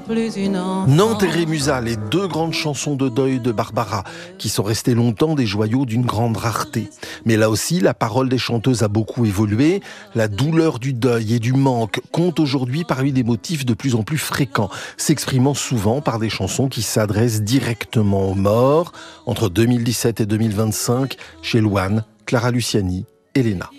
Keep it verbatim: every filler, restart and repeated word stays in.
plus une enfant. Nantes et Rémusat, les deux grandes chansons de deuil de Barbara, qui sont restées longtemps des joyaux d'une grande rareté. Mais là aussi, la parole des chanteuses a beaucoup évolué. La douleur du deuil et du manque compte aujourd'hui parmi des motifs de plus en plus fréquents, s'exprimant souvent par des chansons qui s'adressent directement aux morts. Entre deux mille dix-sept et deux mille vingt-cinq, chez Louane, Clara Luciani, Elena.